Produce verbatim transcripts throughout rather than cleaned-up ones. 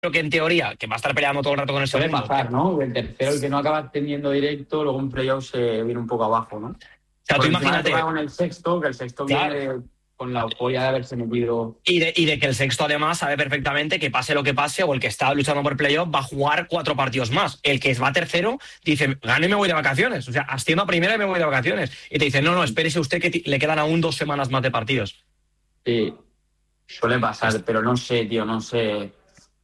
que en teoría, que va a estar peleando todo el rato con el Suele segundo. pasar, que, ¿no? El tercero, el que no acaba teniendo directo, luego en playoff se viene un poco abajo, ¿no? o sea, Por tú encima le toca imagínate, con el sexto, que el sexto claro, viene con la euforia de haberse metido. y de, y de que el sexto además sabe perfectamente que pase lo que pase o el que está luchando por playoff va a jugar cuatro partidos más. El que va tercero dice, gano y me voy de vacaciones. O sea, asciendo a primera y me voy de vacaciones. Y te dice, no, no, espérese usted que t- le quedan aún dos semanas más de partidos. Sí, suele pasar, pero no sé, tío, no sé.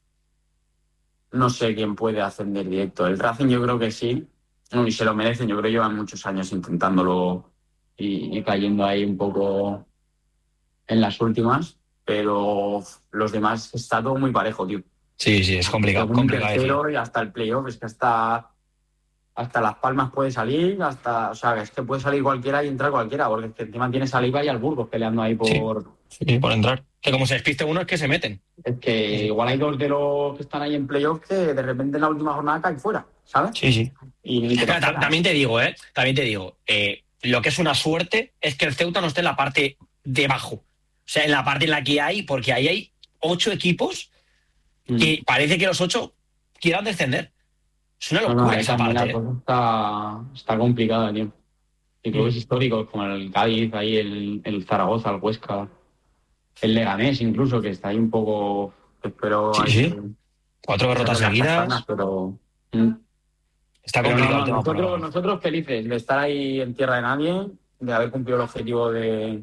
No sé quién puede ascender directo. El Racing yo creo que sí. No, y se lo merecen. Yo creo que llevan muchos años intentándolo y, y cayendo ahí un poco en las últimas. Pero los demás está todo muy parejo, tío. Sí, sí, es complicado, Segundo y complicadísimo. tercero y hasta el playoff. Es que hasta, hasta Las Palmas puede salir. Hasta, o sea, es que puede salir cualquiera y entrar cualquiera. Porque es que encima tienes a Leiva y al Burgos peleando ahí Sí, por... sí, por entrar. Que como se despiste uno es que se meten. Es Sí, que sí. igual hay dos de los que están ahí en playoff que de repente en la última jornada caen fuera, ¿sabes? Sí, sí. Y ni te lo Pero ta- también esperas. te digo, ¿eh? También te digo, eh, lo que es una suerte es que el Ceuta no esté en la parte de abajo. O sea, en la parte en la que hay, porque ahí hay ocho equipos Mm. que parece que los ocho quieran descender. Es una No, no, locura ahí esa también la parte, ¿eh? cosa está, está complicada, tío. Y clubes Mm. históricos como el Cádiz, ahí el, el Zaragoza, el Huesca, el Leganés incluso, que está ahí un poco... Espero Sí, ahí sí. que, Cuatro que derrotas saquen las castañas, seguidas. pero... mm. Está Pero no, complicado el no, tema por nosotros, ahora. nosotros felices de estar ahí en tierra de nadie, de haber cumplido el objetivo de,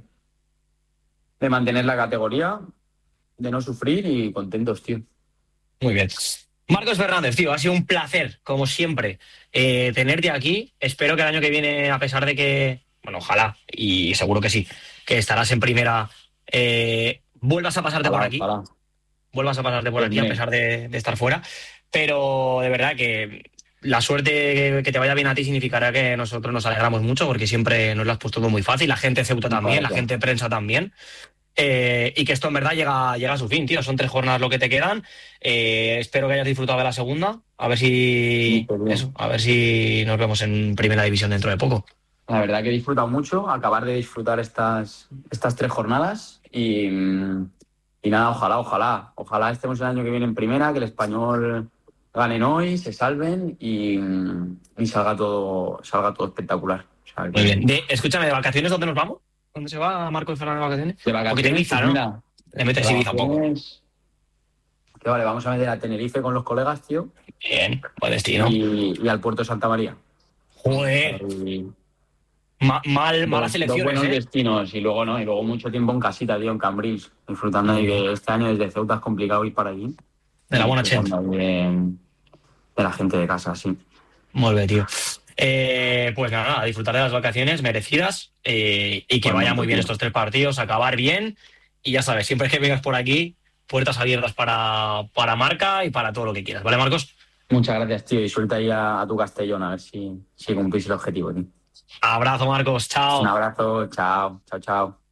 de mantener la categoría, de no sufrir y contentos, tío. Muy bien. Marcos Fernández, tío, ha sido un placer, como siempre, eh, tenerte aquí. Espero que el año que viene, a pesar de que, bueno, ojalá, y seguro que sí, que estarás en primera, eh, vuelvas a pasarte por Ojalá, aquí, ojalá. vuelvas a pasarte por Sí, aquí a hombre. pesar de, de estar fuera. Pero de verdad que la suerte que, que te vaya bien a ti significará que nosotros nos alegramos mucho porque siempre nos lo has puesto todo muy fácil. La gente de Ceuta Muchas también, la gracias. gente de prensa también. Eh, y que esto en verdad llega, llega a su fin, tío. Son tres jornadas lo que te quedan. Eh, espero que hayas disfrutado de la segunda. A ver si Mucho, tío. eso, a ver si nos vemos en primera división dentro de poco. La verdad que he disfrutado mucho acabar de disfrutar estas, estas tres jornadas y, y nada, ojalá, ojalá, ojalá estemos el año que viene en primera, que el Español ganen hoy, se salven y, y salga todo, salga todo espectacular. O sea, Muy que bien. De, escúchame, ¿de vacaciones dónde nos vamos? ¿Dónde se va Marco y Fernando de vacaciones? de Un poquito de vacaciones, Ibiza, pues ¿no? mira, Le de metes Ibiza un poco. vacaciones, que vale, vamos a meter a Tenerife con los colegas, tío, Bien, buen destino. y, y al Puerto de Santa María. Joder, Y ma- mal, malas dos, dos elecciones, buenos ¿eh? destinos y luego no, y luego mucho tiempo en casita, tío, en Cambrils, disfrutando Muy de bien. que este año desde Ceuta es complicado ir para allí De y la buena gent. disfrutando de, de la gente de casa, sí. Muy bien, tío. Eh, pues nada, a disfrutar de las vacaciones merecidas eh, y que vaya Igualmente, muy bien tío. estos tres partidos, acabar bien. Y ya sabes, siempre que vengas por aquí, puertas abiertas para, para Marca y para todo lo que quieras. ¿Vale, Marcos? Muchas gracias, tío, y suelta ahí a, a tu Castellón a ver si, si cumplís el objetivo, tío. Abrazo, Marcos. Un Chao. abrazo, chao, chao, chao.